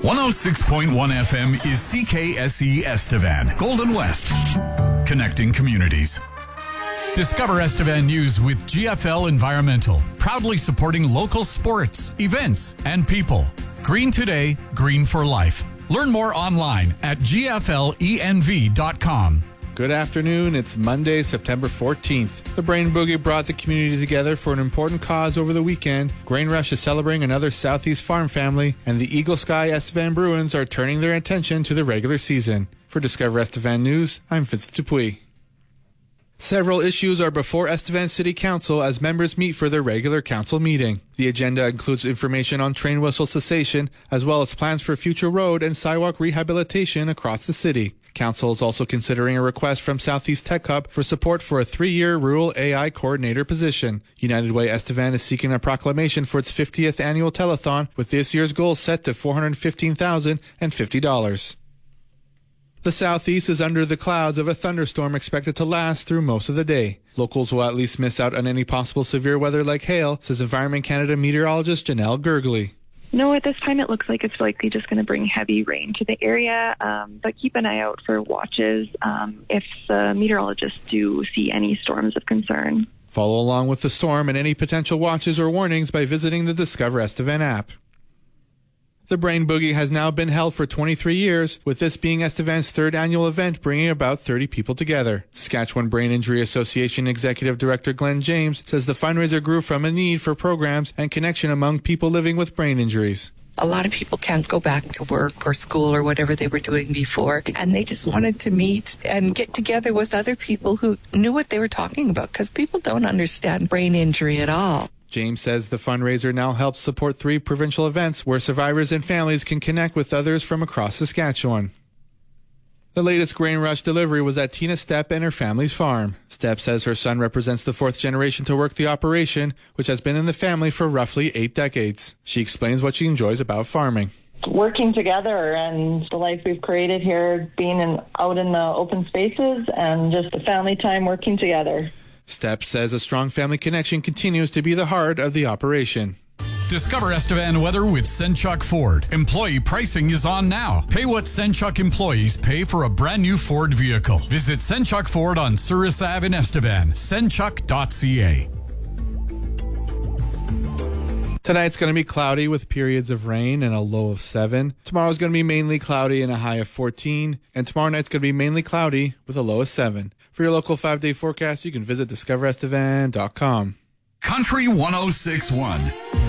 106.1 FM is CKSE Estevan, Golden West, connecting communities. Discover Estevan News with GFL Environmental, proudly supporting local sports, events, and people. Green today, green for life. Learn more online at gflenv.com. Good afternoon. It's Monday, September 14th. The Brain Boogie brought the community together for an important cause over the weekend. Grain Rush is celebrating another Southeast farm family, and the Eagle Sky Estevan Bruins are turning their attention to the regular season. For Discover Estevan News, I'm Vincent Dupuis. Several issues are before Estevan City Council as members meet for their regular council meeting. The agenda includes information on train whistle cessation, as well as plans for future road and sidewalk rehabilitation across the city. Council is also considering a request from Southeast Tech Hub for support for a 3-year rural AI coordinator position. United Way Estevan is seeking a proclamation for its 50th annual telethon, with this year's goal set to $415,050. The Southeast is under the clouds of a thunderstorm expected to last through most of the day. Locals will at least miss out on any possible severe weather like hail, says Environment Canada meteorologist Janelle Gergley. No, at this time it looks like it's likely just going to bring heavy rain to the area, but keep an eye out for watches if the meteorologists do see any storms of concern. Follow along with the storm and any potential watches or warnings by visiting the Discover Estevan app. The Brain Boogie has now been held for 23 years, with this being Estevan's third annual event, bringing about 30 people together. Saskatchewan Brain Injury Association Executive Director Glenn James says the fundraiser grew from a need for programs and connection among people living with brain injuries. A lot of people can't go back to work or school or whatever they were doing before, and they just wanted to meet and get together with other people who knew what they were talking about, because people don't understand brain injury at all. James says the fundraiser now helps support 3 provincial events where survivors and families can connect with others from across Saskatchewan. The latest Grain Rush delivery was at Tina Stepp and her family's farm. Stepp says her son represents the 4th generation to work the operation, which has been in the family for roughly 8 decades. She explains what she enjoys about farming. Working together and the life we've created here, being out in the open spaces and just the family time working together. Stepp says a strong family connection continues to be the heart of the operation. Discover Estevan weather with Senchuk Ford. Employee pricing is on now. Pay what Senchuk employees pay for a brand new Ford vehicle. Visit Senchuk Ford on Souris Ave in Estevan. Senchuk.ca. Tonight's going to be cloudy with periods of rain and a low of 7. Tomorrow's going to be mainly cloudy and a high of 14. And tomorrow night's going to be mainly cloudy with a low of 7. For your local 5-day forecast, you can visit discoverestevan.com. Country 106.1